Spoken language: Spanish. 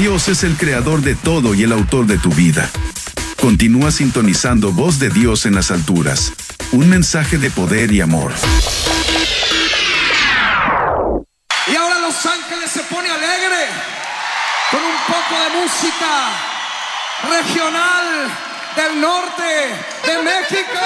Dios es el creador de todo y el autor de tu vida. Continúa sintonizando Voz de Dios en las alturas. Un mensaje de poder y amor. Y ahora Los Ángeles se pone alegre con un poco de música regional del norte de México.